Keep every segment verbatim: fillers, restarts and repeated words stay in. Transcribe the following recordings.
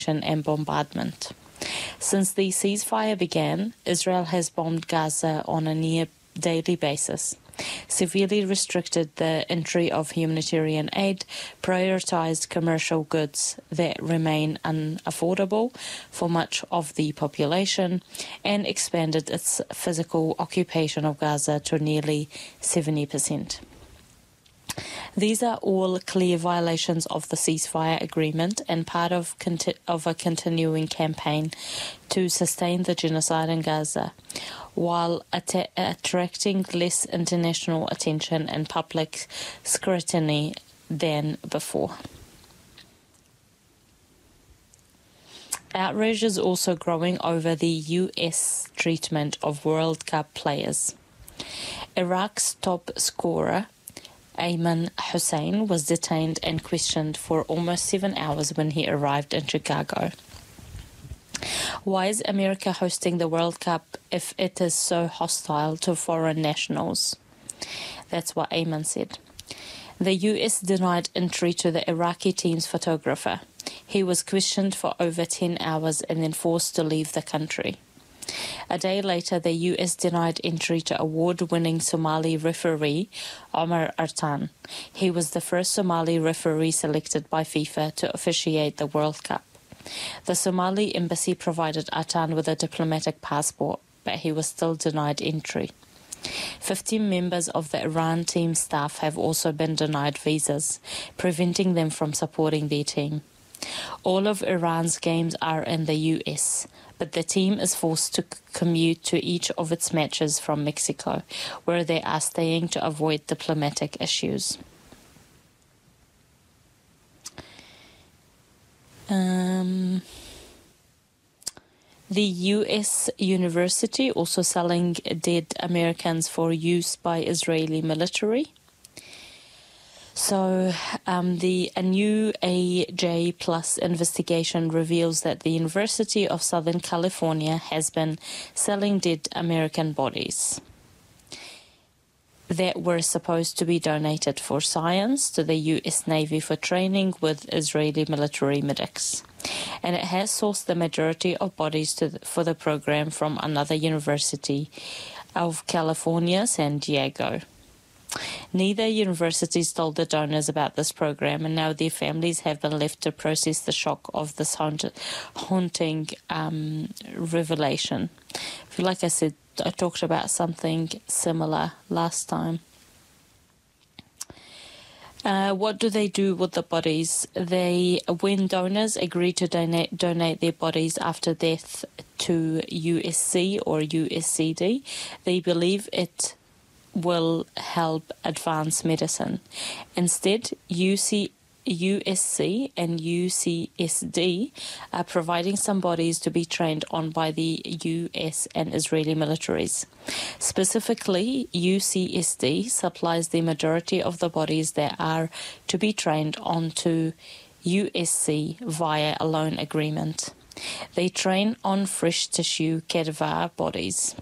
and bombardment. Since the ceasefire began, Israel has bombed Gaza on a near daily basis, severely restricted the entry of humanitarian aid, prioritized commercial goods that remain unaffordable for much of the population, and expanded its physical occupation of Gaza to nearly seventy percent. These are all clear violations of the ceasefire agreement and part of, conti- of a continuing campaign to sustain the genocide in Gaza, while att- attracting less international attention and public scrutiny than before. Outrage is also growing over the U S treatment of World Cup players. Iraq's top scorer, Ayman Hussein, was detained and questioned for almost seven hours when he arrived in Chicago. Why is America hosting the World Cup if it is so hostile to foreign nationals? That's what Ayman said. The U S denied entry to the Iraqi team's photographer. He was questioned for over ten hours and then forced to leave the country. A day later, the U S denied entry to award-winning Somali referee Omar Artan. He was the first Somali referee selected by FIFA to officiate the World Cup. The Somali embassy provided Artan with a diplomatic passport, but he was still denied entry. Fifteen members of the Iran team staff have also been denied visas, preventing them from supporting their team. All of Iran's games are in the U S, but the team is forced to commute to each of its matches from Mexico, where they are staying to avoid diplomatic issues. Um, the U S university also selling dead Americans for use by Israeli military. So um, the a new A J Plus investigation reveals that the University of Southern California has been selling dead American bodies that were supposed to be donated for science to the U S Navy for training with Israeli military medics. And it has sourced the majority of bodies to the, for the program from another University of California, San Diego. Neither universities told the donors about this program, and now their families have been left to process the shock of this haunt- haunting um, revelation. I feel like I said I talked about something similar last time. Uh, what do they do with the bodies? They, when donors agree to donate donate their bodies after death to U S C or U S C D, they believe it will help advance medicine. Instead, U C, U S C and U C S D are providing some bodies to be trained on by the U S and Israeli militaries. Specifically, U C S D supplies the majority of the bodies that are to be trained onto U S C via a loan agreement. They train on fresh tissue cadaver bodies.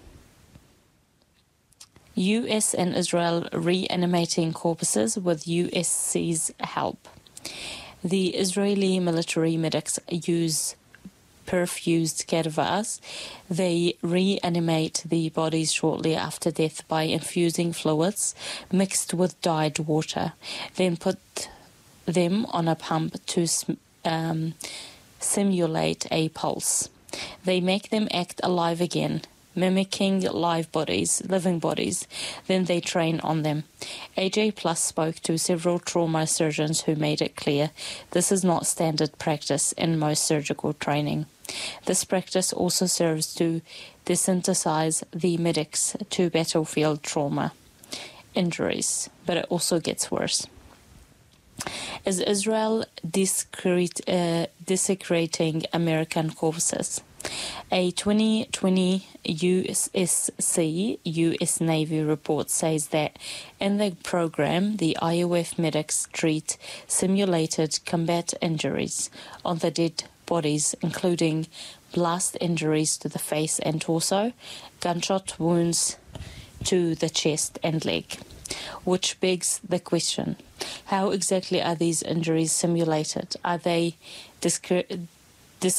U S and Israel reanimating corpses with U S C's help. The Israeli military medics use perfused cadavers. They reanimate the bodies shortly after death by infusing fluids mixed with dyed water, then put them on a pump to um, simulate a pulse. They make them act alive again, mimicking live bodies, living bodies, then they train on them. A J Plus spoke to several trauma surgeons who made it clear this is not standard practice in most surgical training. This practice also serves to desensitize the medics to battlefield trauma injuries, but it also gets worse. Is Israel discrete, uh, desecrating American corpses? A twenty twenty U S C U S Navy report says that in the program, the I O F medics treat simulated combat injuries on the dead bodies, including blast injuries to the face and torso, gunshot wounds to the chest and leg. Which begs the question, how exactly are these injuries simulated? Are they discre-